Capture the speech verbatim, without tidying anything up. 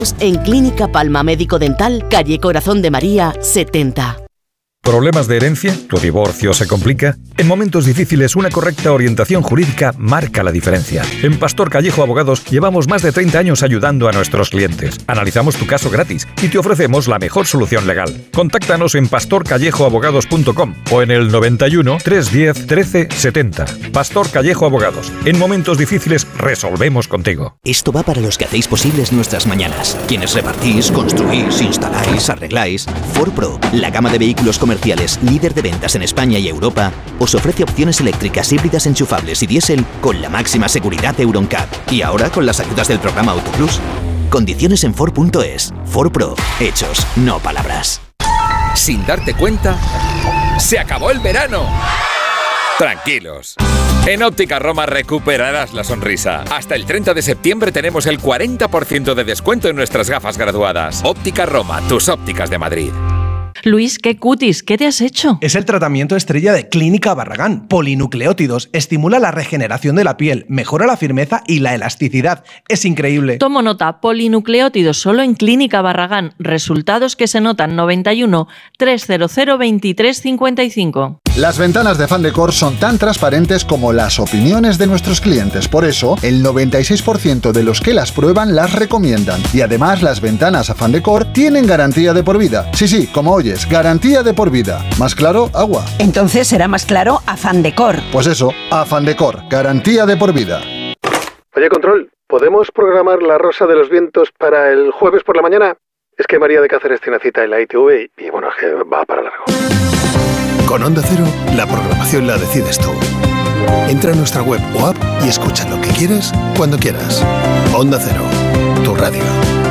En Clínica Palma Médico Dental, calle Corazón de María, setenta. ¿Problemas de herencia? ¿Tu divorcio se complica? En momentos difíciles, una correcta orientación jurídica marca la diferencia. En Pastor Callejo Abogados llevamos más de treinta años ayudando a nuestros clientes. Analizamos tu caso gratis y te ofrecemos la mejor solución legal. Contáctanos en pastor callejo abogados punto com o en el noventa y uno, trescientos diez, trece setenta. Pastor Callejo Abogados. En momentos difíciles, resolvemos contigo. Esto va para los que hacéis posibles nuestras mañanas. Quienes repartís, construís, instaláis, arregláis. Ford Pro, la gama de vehículos comerciales comerciales líder de ventas en España y Europa, os ofrece opciones eléctricas híbridas enchufables y diésel con la máxima seguridad Euro N C A P. Y ahora con las ayudas del programa Autoplus. Condiciones en Ford punto es. Ford Pro. Hechos, no palabras. Sin darte cuenta, ¡se acabó el verano! Tranquilos. En Óptica Roma recuperarás la sonrisa. Hasta el treinta de septiembre tenemos el cuarenta por ciento de descuento en nuestras gafas graduadas. Óptica Roma, tus ópticas de Madrid. Luis, qué cutis, ¿qué te has hecho? Es el tratamiento estrella de Clínica Barragán. Polinucleótidos, estimula la regeneración de la piel, mejora la firmeza y la elasticidad. Es increíble. Tomo nota, polinucleótidos solo en Clínica Barragán. Resultados que se notan noventa y uno, trescientos veintitrés cincuenta y cinco. Las ventanas de Fandecor son tan transparentes como las opiniones de nuestros clientes. Por eso, el noventa y seis por ciento de los que las prueban las recomiendan. Y además, las ventanas a Fandecor tienen garantía de por vida. Sí, sí, como oyes, garantía de por vida. ¿Más claro? Agua. Entonces será más claro a Fandecor. Pues eso, a Fandecor, garantía de por vida. Oye, Control, ¿podemos programar la Rosa de los Vientos para el jueves por la mañana? Es que María de Cáceres tiene cita en la I T V y, y bueno, es que va para largo. Con Onda Cero, la programación la decides tú. Entra a nuestra web o app y escucha lo que quieres, cuando quieras. Onda Cero, tu radio.